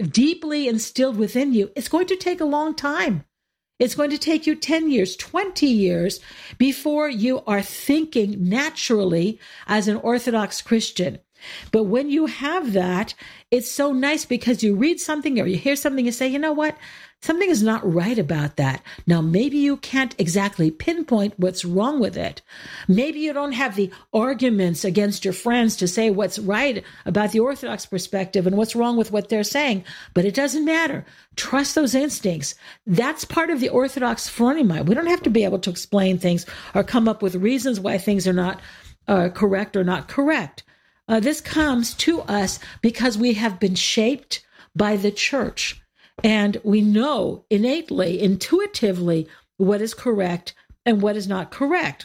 deeply instilled within you, it's going to take a long time. It's going to take you 10 years, 20 years before you are thinking naturally as an Orthodox Christian. But when you have that, it's so nice because you read something or you hear something and say, you know what? Something is not right about that. Now, maybe you can't exactly pinpoint what's wrong with it. Maybe you don't have the arguments against your friends to say what's right about the Orthodox perspective and what's wrong with what they're saying, but it doesn't matter. Trust those instincts. That's part of the Orthodox phronema. We don't have to be able to explain things or come up with reasons why things are not correct or not correct. This comes to us because we have been shaped by the church. And we know innately, intuitively, what is correct and what is not correct.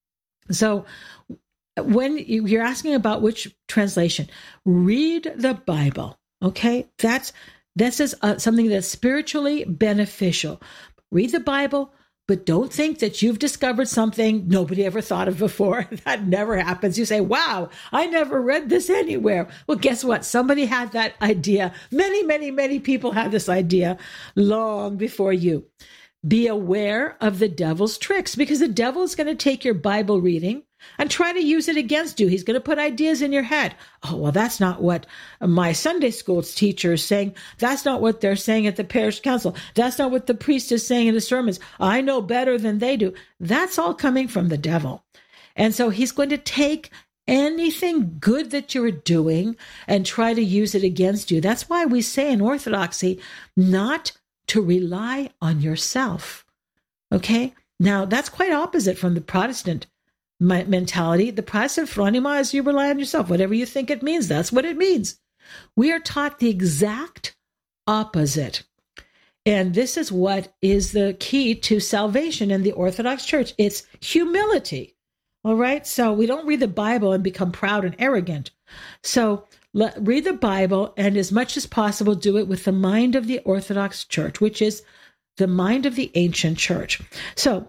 So when you're asking about which translation, read the Bible, okay? This is something that's spiritually beneficial. Read the Bible, but don't think that you've discovered something nobody ever thought of before. That never happens. You say, wow, I never read this anywhere. Well, guess what? Somebody had that idea. Many, many, many people had this idea long before you. Be aware of the devil's tricks because the devil is going to take your Bible reading and try to use it against you. He's going to put ideas in your head. Oh, well, that's not what my Sunday school teacher is saying. That's not what they're saying at the parish council. That's not what the priest is saying in the sermons. I know better than they do. That's all coming from the devil. And so he's going to take anything good that you're doing and try to use it against you. That's why we say in Orthodoxy not to rely on yourself. Okay? Now, that's quite opposite from the Protestant mentality. The Protestant phronema is you rely on yourself. Whatever you think it means, that's what it means. We are taught the exact opposite. And this is what is the key to salvation in the Orthodox Church. It's humility. All right? So we don't read the Bible and become proud and arrogant. So read the Bible and as much as possible do it with the mind of the Orthodox Church, which is the mind of the ancient church. So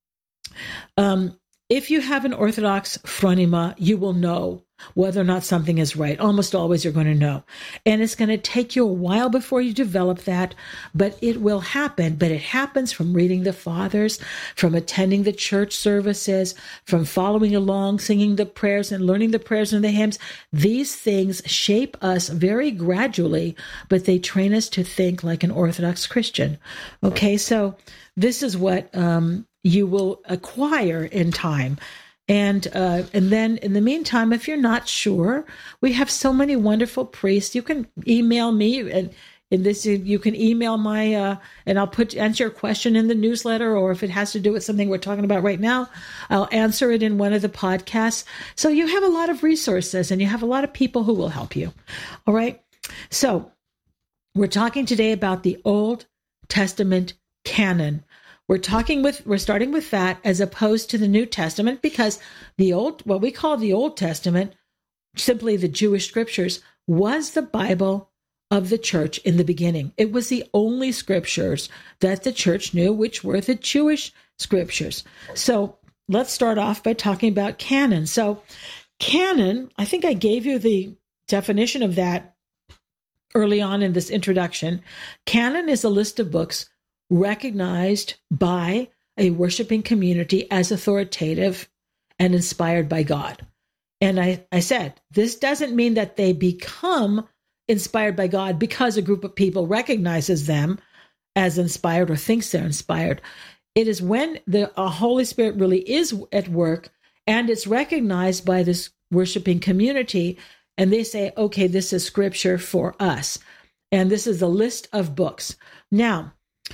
if you have an Orthodox phronema, you will know whether or not something is right. Almost always you're going to know. And it's going to take you a while before you develop that, but it will happen. But it happens from reading the Fathers, from attending the church services, from following along, singing the prayers and learning the prayers and the hymns. These things shape us very gradually, but they train us to think like an Orthodox Christian. Okay, so this is what you will acquire in time. And then in the meantime, if you're not sure, we have so many wonderful priests. You can email me and in this, you can email my, and I'll answer your question in the newsletter, or if it has to do with something we're talking about right now, I'll answer it in one of the podcasts. So you have a lot of resources and you have a lot of people who will help you. All right. So we're talking today about the Old Testament canon. We're starting with that as opposed to the New Testament, because what we call the Old Testament, simply the Jewish scriptures, was the Bible of the church in the beginning. It was the only scriptures that the church knew, which were the Jewish scriptures. So let's start off by talking about canon. So canon, I think I gave you the definition of that early on in this introduction. Canon is a list of books recognized by a worshiping community as authoritative and inspired by God. And I said, this doesn't mean that they become inspired by God because a group of people recognizes them as inspired or thinks they're inspired. It is when the Holy Spirit really is at work and it's recognized by this worshiping community, and they say, okay, this is scripture for us. And this is a list of books. Now,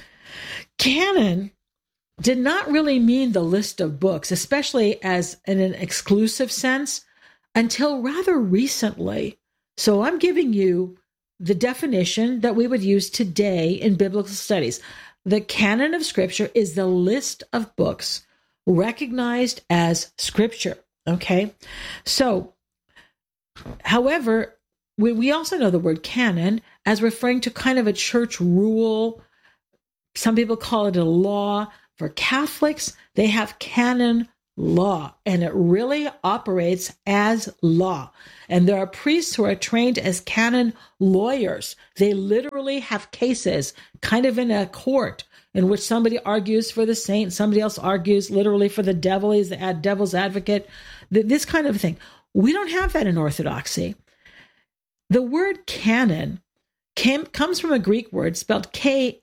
canon did not really mean the list of books, especially as in an exclusive sense, until rather recently. So I'm giving you the definition that we would use today in biblical studies. The canon of Scripture is the list of books recognized as Scripture, okay? So, however, we also know the word canon as referring to kind of a church rule. Some people call it a law. For Catholics, they have canon law, and it really operates as law. And there are priests who are trained as canon lawyers. They literally have cases kind of in a court in which somebody argues for the saint, somebody else argues literally for the devil. He's the devil's advocate, this kind of thing. We don't have that in Orthodoxy. The word canon comes from a Greek word spelled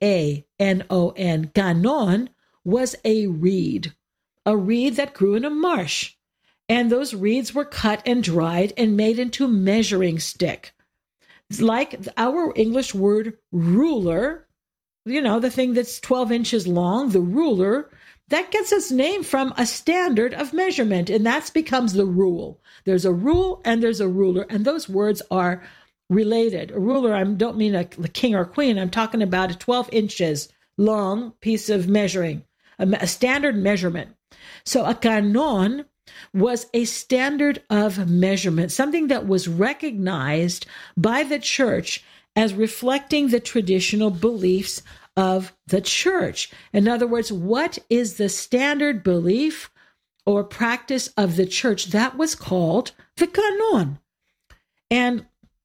Kanon. Kanon was a reed that grew in a marsh. And those reeds were cut and dried and made into measuring stick. It's like our English word ruler, the thing that's 12 inches long, the ruler, that gets its name from a standard of measurement, and that becomes the rule. There's a rule and there's a ruler, and those words are related. A ruler, I don't mean a king or queen. I'm talking about a 12 inches long piece of measuring, a standard measurement. So a canon was a standard of measurement, something that was recognized by the church as reflecting the traditional beliefs of the church. In other words, what is the standard belief or practice of the church? That was called the canon. And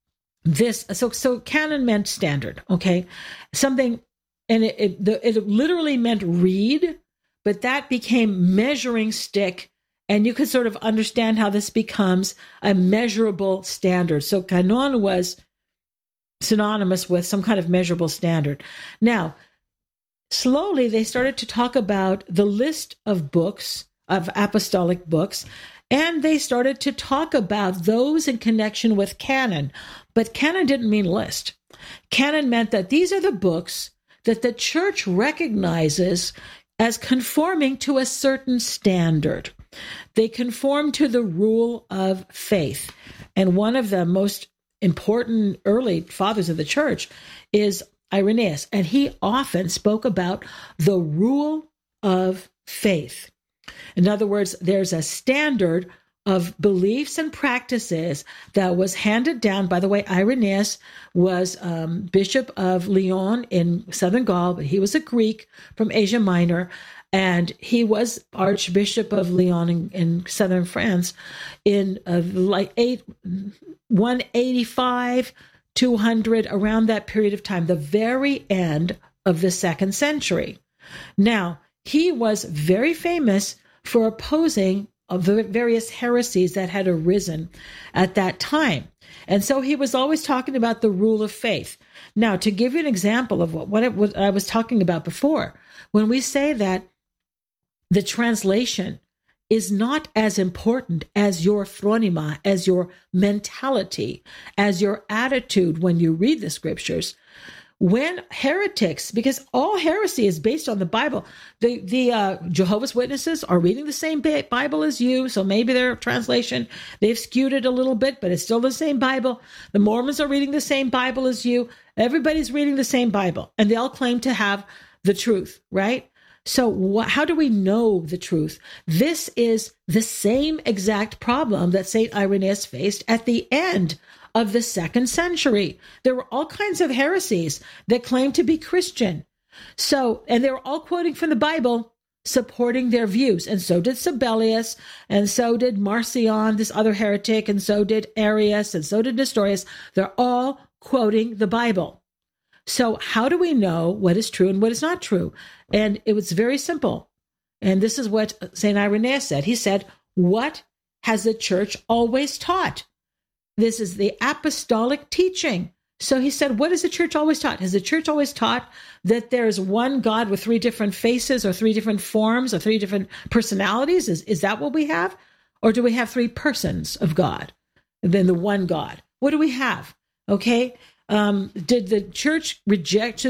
so canon meant standard, okay? Something, and it literally meant reed, but that became measuring stick. And you could sort of understand how this becomes a measurable standard. So canon was synonymous with some kind of measurable standard. Now, slowly they started to talk about the list of books, of apostolic books, and they started to talk about those in connection with canon. But canon didn't mean list. Canon meant that these are the books that the church recognizes as conforming to a certain standard. They conform to the rule of faith. And one of the most important early fathers of the church is Irenaeus, and he often spoke about the rule of faith. In other words, there's a standard of beliefs and practices that was handed down. By the way, Irenaeus was Bishop of Lyon in southern Gaul, but he was a Greek from Asia Minor, and he was Archbishop of Lyon in southern France in 185, 200, around that period of time, the very end of the 2nd century. Now, he was very famous for opposing of the various heresies that had arisen at that time. And so he was always talking about the rule of faith. Now, to give you an example of what I was talking about before, when we say that the translation is not as important as your phronima, as your mentality, as your attitude when you read the scriptures, when heretics, because all heresy is based on the Bible, the Jehovah's Witnesses are reading the same Bible as you, so maybe their translation, they've skewed it a little bit, but it's still the same Bible. The Mormons are reading the same Bible as you. Everybody's reading the same Bible, and they all claim to have the truth, right? So how do we know the truth? This is the same exact problem that St. Irenaeus faced at the end of the 2nd century. There were all kinds of heresies that claimed to be Christian. So, and they were all quoting from the Bible, supporting their views. And so did Sabellius, and so did Marcion, this other heretic, and so did Arius, and so did Nestorius. They're all quoting the Bible. So how do we know what is true and what is not true? And it was very simple. And this is what St. Irenaeus said. He said, what has the church always taught? This is the apostolic teaching. So he said, what has the church always taught? Has the church always taught that there is one God with 3 different faces or 3 different forms or 3 different personalities? Is that what we have? Or do we have 3 persons of God and then the one God? What do we have? Okay. Did the church reject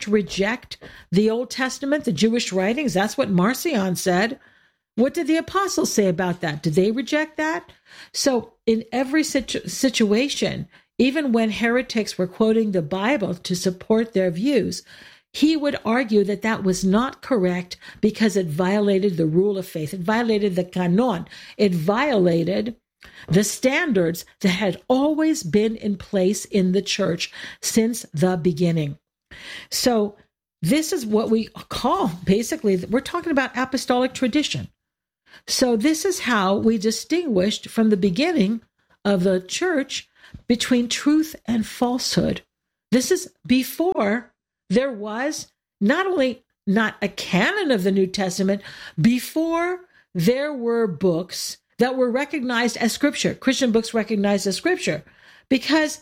the Old Testament, the Jewish writings? That's what Marcion said. What did the apostles say about that? Did they reject that? So in every situation, even when heretics were quoting the Bible to support their views, he would argue that that was not correct because it violated the rule of faith. It violated the canon. It violated the standards that had always been in place in the church since the beginning. So this is what we call, basically, we're talking about apostolic tradition. So this is how we distinguished from the beginning of the church between truth and falsehood. This is before there was not only not a canon of the New Testament, before there were books that were recognized as scripture, Christian books recognized as scripture, because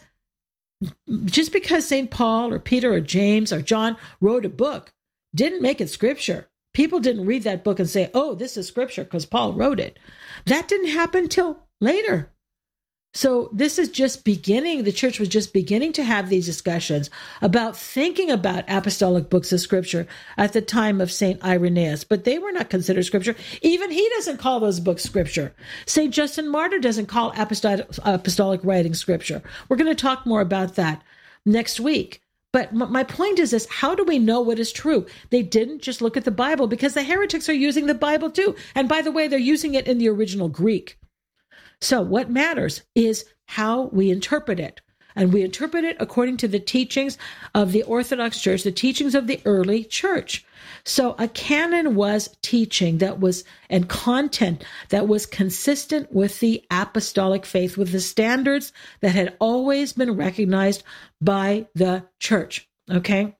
just because St. Paul or Peter or James or John wrote a book didn't make it scripture. People didn't read that book and say, oh, this is scripture because Paul wrote it. That didn't happen till later. So this is just beginning. The church was just beginning to have these discussions about thinking about apostolic books as scripture at the time of St. Irenaeus, but they were not considered scripture. Even he doesn't call those books scripture. St. Justin Martyr doesn't call apostolic writing scripture. We're going to talk more about that next week. But my point is this: how do we know what is true? They didn't just look at the Bible, because the heretics are using the Bible too. And by the way, they're using it in the original Greek. So what matters is how we interpret it. And we interpret it according to the teachings of the Orthodox Church, the teachings of the early church. So a canon was teaching that was, and content that was consistent with the apostolic faith, with the standards that had always been recognized by the church. Okay?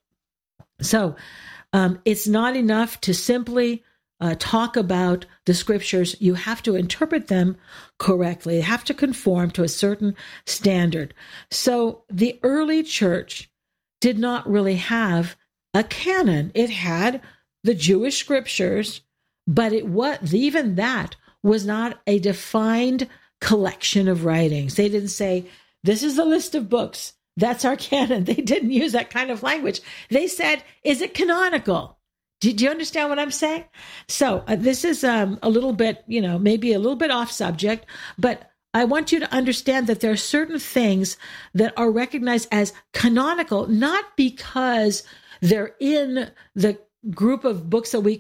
So it's not enough to simply talk about the scriptures. You have to interpret them correctly. They have to conform to a certain standard. So the early church did not really have a canon. It had the Jewish scriptures, but even that was not a defined collection of writings. They didn't say, this is the list of books, that's our canon. They didn't use that kind of language. They said, is it canonical? Do you understand what I'm saying? So this is a little bit, maybe a little bit off subject, but I want you to understand that there are certain things that are recognized as canonical, not because they're in the group of books that we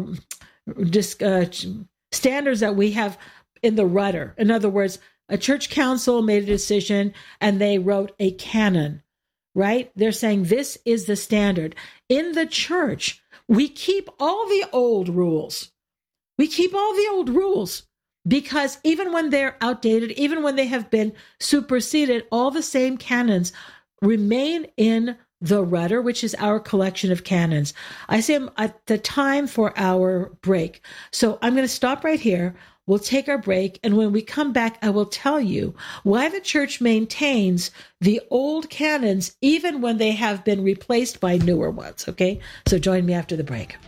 standards that we have in the rudder. In other words, a church council made a decision and they wrote a canon, right? They're saying this is the standard. In the church, we keep all the old rules. We keep all the old rules because even when they're outdated, even when they have been superseded, all the same canons remain in the rudder, which is our collection of canons. I say at the time for our break. So I'm going to stop right here. We'll take our break. And when we come back, I will tell you why the church maintains the old canons, even when they have been replaced by newer ones. Okay. So join me after the break.